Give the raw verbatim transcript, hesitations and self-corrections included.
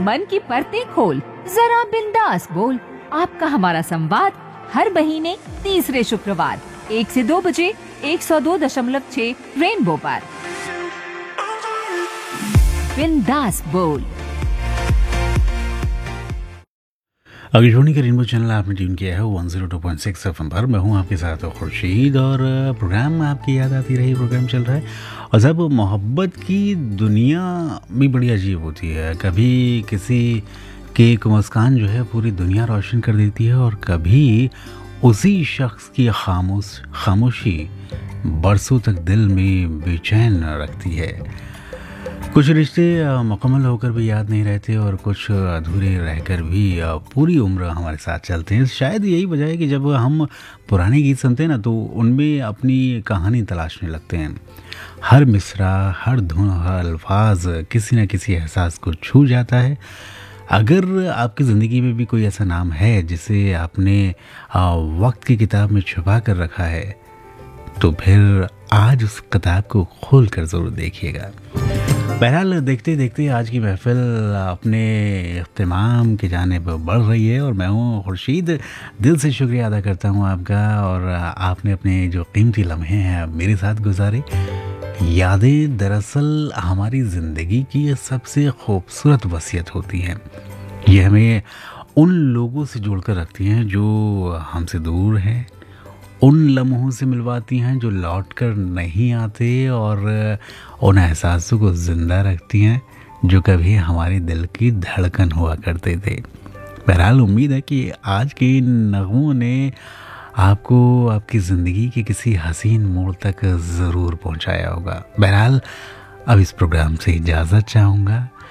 मन की परतें खोल, जरा बिंदास बोल। आपका हमारा संवाद हर महीने तीसरे शुक्रवार एक से दो बजे एक सौ दो दशमलव छह रेनबो पर। बिंदास बोल। आकाशवाणी का रेनबो चैनल आपने ट्यून किया है one zero two point six F M पर। मैं हूं आपके साथ खुर्शीद और प्रोग्राम में आपकी याद आती रही प्रोग्राम चल रहा है। और जब मोहब्बत की दुनिया भी बड़ी अजीब होती है, कभी किसी की एक मुस्कान जो है पूरी दुनिया रोशन कर देती है और कभी उसी शख्स की खामोश खामोशी बरसों तक दिल में बेचैन रखती है। कुछ रिश्ते मुकम्मल होकर भी याद नहीं रहते और कुछ अधूरे रहकर भी पूरी उम्र हमारे साथ चलते हैं। शायद यही वजह है कि जब हम पुराने गीत सुनते हैं ना तो उनमें अपनी कहानी तलाशने लगते हैं। हर मिसरा, हर धुन, हर अल्फाज किसी न किसी एहसास को छू जाता है। अगर आपकी ज़िंदगी में भी कोई ऐसा नाम है जिसे आपने वक्त की किताब में छुपा कर रखा है तो फिर आज उस किताब को खोल कर ज़रूर देखिएगा। बहरहाल देखते देखते आज की महफिल अपने इख्तिमाम की जानिब बढ़ रही है और मैं हूँ खुर्शीद। दिल से शुक्रिया अदा करता हूँ आपका और आपने अपने जो कीमती लम्हे हैं मेरे साथ गुजारे। यादें दरअसल हमारी ज़िंदगी की सबसे खूबसूरत वसीयत होती हैं। ये हमें उन लोगों से जोड़कर रखती हैं जो हमसे दूर हैं, उन लम्हों से मिलवाती हैं जो लौट कर नहीं आते और उन एहसासों को ज़िंदा रखती हैं जो कभी हमारे दिल की धड़कन हुआ करते थे। बहरहाल उम्मीद है कि आज के इन नगमों ने आपको आपकी ज़िंदगी के किसी हसीन मोड़ तक ज़रूर पहुंचाया होगा। बहरहाल अब इस प्रोग्राम से इजाज़त चाहूँगा।